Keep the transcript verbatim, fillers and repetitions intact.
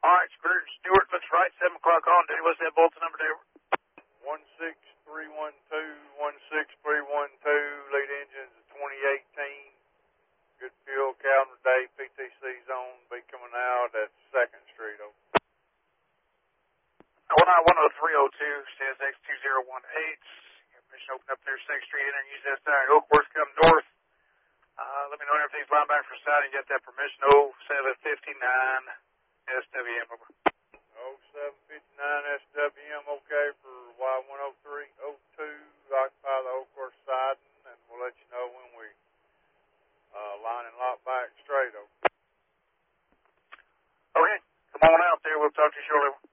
All right, Stewart, Stewart looks right, seven o'clock on duty. What's that bulletin number there? one six three one two, one six three one two, lead engines twenty eighteen. Good fuel, calendar day, P T C zone, be coming out at second Street. Over. one nine one oh three oh two, C S X two zero one eight. Permission open up there, second Street, enter, use that sign. Oakworth, come north. Uh, let me know when everything's lined back for side and get that permission. oh seven fifty-nine S W M, over. oh seven fifty-nine S W M, okay, for Y one oh three oh two, occupy the Oakworth siding, and we'll let you know when we uh, line and lock back straight, over. Okay, come on out there. We'll talk to you shortly.